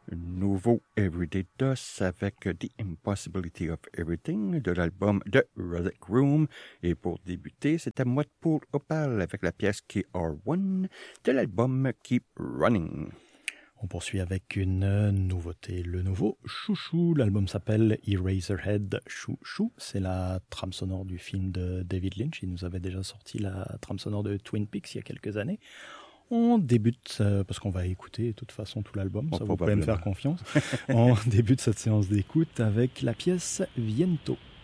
Nouveau Everyday Dust avec The Impossibility of Everything de l'album The Relic Room. Et pour débuter, c'est à moi de pour Opal avec la pièce KR1 de l'album Keep Running. On poursuit avec une nouveauté, le nouveau Chouchou. L'album s'appelle Eraserhead Chouchou. C'est la trame sonore du film de David Lynch. Il nous avait déjà sorti la trame sonore de Twin Peaks il y a quelques années. On débute, parce qu'on va écouter de toute façon tout l'album, ça vous pouvez me faire confiance. On débute cette séance d'écoute avec la pièce Viento.